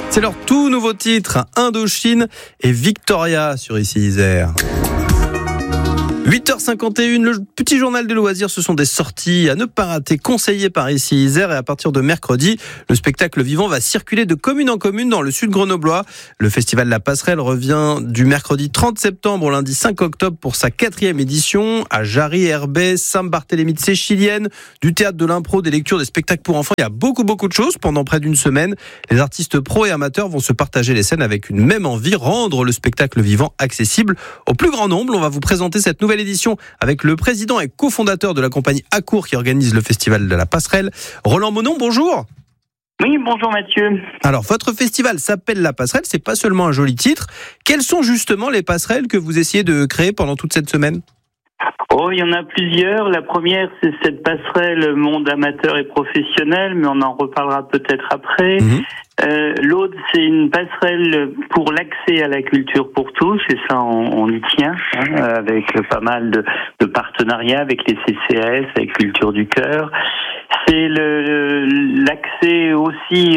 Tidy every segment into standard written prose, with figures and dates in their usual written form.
C'est leur tout nouveau titre, Indochine et Victoria sur ici Isère. 8h51, le petit journal des loisirs, ce sont des sorties à ne pas rater, conseillées par ici Isère, et à partir de mercredi, le spectacle vivant va circuler de commune en commune dans le sud grenoblois. Le festival La Passerelle revient du mercredi 30 septembre au lundi 5 octobre pour sa 4e édition à Jarry, Herbey, Saint-Barthélemy de Séchilienne, du théâtre, de l'impro, des lectures, des spectacles pour enfants. Il y a beaucoup de choses pendant près d'une semaine. Les artistes pros et amateurs vont se partager les scènes avec une même envie, rendre le spectacle vivant accessible au plus grand nombre. On va vous présenter cette nouvelle édition avec le président et cofondateur de la compagnie Accours qui organise le festival de la Passerelle. Roland Monon, bonjour. Oui, bonjour Mathieu. Alors, votre festival s'appelle La Passerelle, c'est pas seulement un joli titre. Quelles sont justement les passerelles que vous essayez de créer pendant toute cette semaine ? Oh, il y en a plusieurs. La première, c'est cette passerelle monde amateur et professionnel, mais on en reparlera peut-être après. L'autre, c'est une passerelle pour l'accès à la culture pour tous, et ça, on y tient, avec pas mal de partenariats avec les CCAS, avec Culture du Cœur. C'est l'accès aussi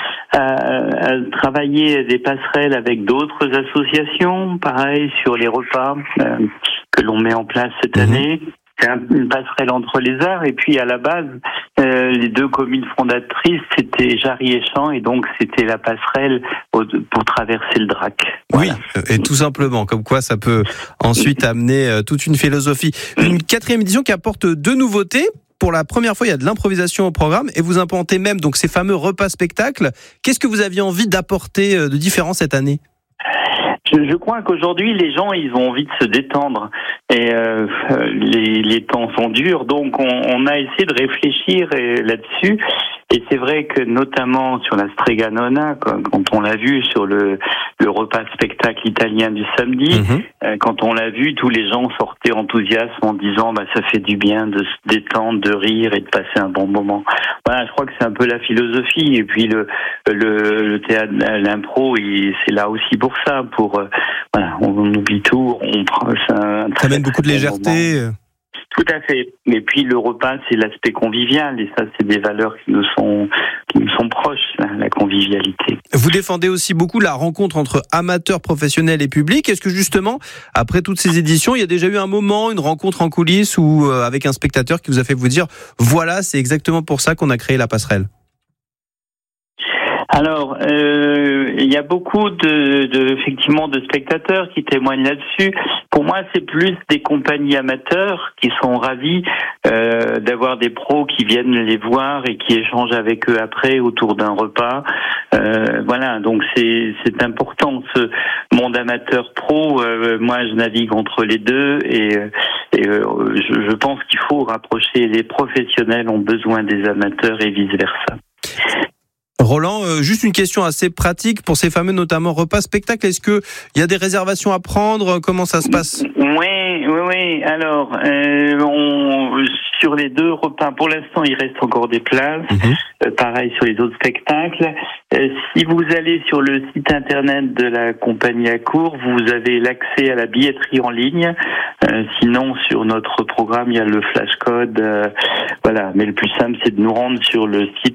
à travailler des passerelles avec d'autres associations, pareil sur les repas que l'on met en place cette année. C'est une passerelle entre les arts, et puis à la base, les deux communes fondatrices, c'était Jarry et Champs, et donc c'était la passerelle pour traverser le Drac. Voilà. Oui, et tout simplement, comme quoi ça peut ensuite amener toute une philosophie. Une 4e édition qui apporte 2 nouveautés. Pour la première fois, il y a de l'improvisation au programme, et vous implantez même donc ces fameux repas spectacles. Qu'est-ce que vous aviez envie d'apporter de différent cette année ? Je crois qu'aujourd'hui, les gens, ils ont envie de se détendre. Et les temps sont durs, donc on a essayé de réfléchir là-dessus. Et c'est vrai que notamment sur la Strega Nona, quand on l'a vu sur le repas spectacle italien du samedi, quand on l'a vu, tous les gens sortaient enthousiastes en disant ça fait du bien de se détendre, de rire et de passer un bon moment. Voilà, je crois que c'est un peu la philosophie. Et puis le théâtre, l'impro, c'est là aussi pour ça, on oublie tout, ça mène beaucoup de légèreté. Tout à fait. Et puis le repas, c'est l'aspect convivial, et ça, c'est des valeurs qui nous sont proches, la convivialité. Vous défendez aussi beaucoup la rencontre entre amateurs, professionnels et publics. Est-ce que justement, après toutes ces éditions, il y a déjà eu un moment, une rencontre en coulisses ou avec un spectateur qui vous a fait vous dire « Voilà, c'est exactement pour ça qu'on a créé la passerelle ». Alors, il y a beaucoup effectivement de spectateurs qui témoignent là-dessus. Pour moi, c'est plus des compagnies amateurs qui sont ravis d'avoir des pros qui viennent les voir et qui échangent avec eux après autour d'un repas. Voilà, donc c'est important ce monde amateur pro. Moi, je navigue entre les deux, et je pense qu'il faut rapprocher. Les professionnels ont besoin des amateurs et vice versa. Roland, juste une question assez pratique pour ces fameux notamment repas spectacles. Est-ce que il y a des réservations à prendre ? Comment ça se passe ? Oui. Alors, sur les 2 repas, pour l'instant, il reste encore des places. Pareil sur les autres spectacles. Si vous allez sur le site internet de la compagnie Accours, vous avez l'accès à la billetterie en ligne. Sinon, sur notre programme, il y a le flashcode. Voilà. Mais le plus simple, c'est de nous rendre sur le site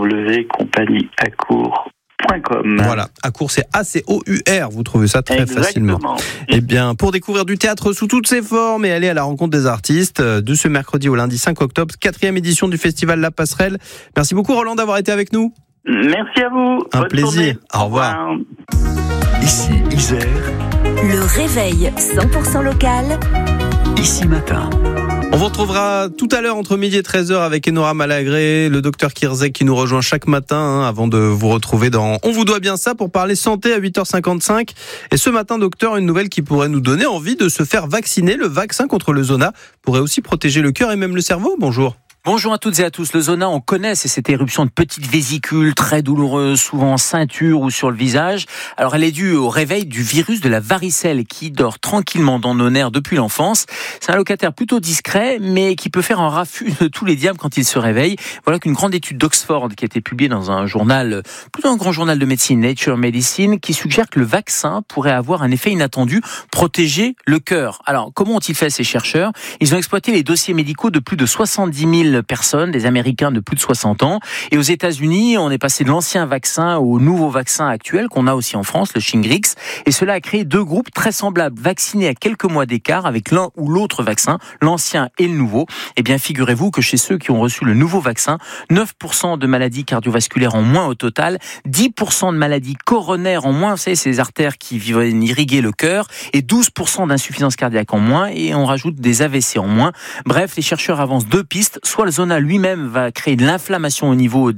www.compagnieaccours.com. Voilà, Accours, c'est ACOUR, vous trouvez ça très facilement. Eh bien, pour découvrir du théâtre sous toutes ses formes et aller à la rencontre des artistes, de ce mercredi au lundi 5 octobre, 4e édition du festival La Passerelle. Merci beaucoup Roland d'avoir été avec nous. Merci à vous. Un Bonne plaisir. Journée. Au revoir. Ici Isère. Le réveil 100% local. Ici matin. On vous retrouvera tout à l'heure entre midi et 13h avec Enora Malagré, le docteur Kirzek qui nous rejoint chaque matin avant de vous retrouver dans On vous doit bien ça pour parler santé à 8h55. Et ce matin, docteur, une nouvelle qui pourrait nous donner envie de se faire vacciner. Le vaccin contre le zona pourrait aussi protéger le cœur et même le cerveau. Bonjour. Bonjour à toutes et à tous. Le zona, on connaît, c'est cette éruption de petites vésicules très douloureuses, souvent en ceinture ou sur le visage. Alors, elle est due au réveil du virus de la varicelle qui dort tranquillement dans nos nerfs depuis l'enfance. C'est un locataire plutôt discret, mais qui peut faire un raffut de tous les diables quand il se réveille. Voilà qu'une grande étude d'Oxford qui a été publiée dans un journal, plutôt un grand journal de médecine, Nature Medicine, qui suggère que le vaccin pourrait avoir un effet inattendu, protéger le cœur. Alors, comment ont-ils fait ces chercheurs ? Ils ont exploité les dossiers médicaux de plus de 70 000 000 personnes, des Américains de plus de 60 ans. Et aux États-Unis, on est passé de l'ancien vaccin au nouveau vaccin actuel qu'on a aussi en France, le Shingrix. Et cela a créé deux groupes très semblables, vaccinés à quelques mois d'écart avec l'un ou l'autre vaccin, l'ancien et le nouveau. Eh bien, figurez-vous que chez ceux qui ont reçu le nouveau vaccin, 9% de maladies cardiovasculaires en moins au total, 10% de maladies coronaires en moins, vous savez, c'est les artères qui viennent irriguer le cœur, et 12% d'insuffisance cardiaque en moins, et on rajoute des AVC en moins. Bref, les chercheurs avancent deux pistes. Soit le Zona lui-même va créer de l'inflammation au niveau